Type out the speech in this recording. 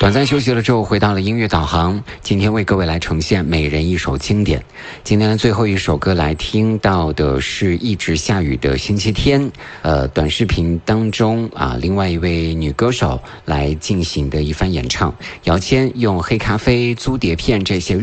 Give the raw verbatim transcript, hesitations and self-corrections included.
短暂休息了之后，回到了音乐导航，今天为各位来呈现每人一首经典。今天的最后一首歌来听到的是一直下雨的星期天，呃，短视频当中啊，另外一位女歌手来进行的一番演唱。姚谦用黑咖啡、租碟片这些